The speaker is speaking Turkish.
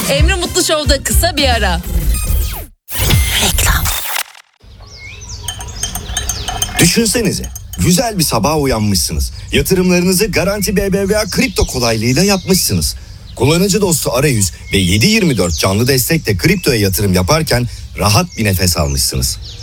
Emre Mutlu Show'da kısa bir ara. Reklam. Düşünsenize, güzel bir sabaha uyanmışsınız. Yatırımlarınızı Garanti BBVA kripto kolaylığıyla yapmışsınız. Kullanıcı dostu arayüz ve 7/24 canlı destekle kriptoya yatırım yaparken rahat bir nefes almışsınız.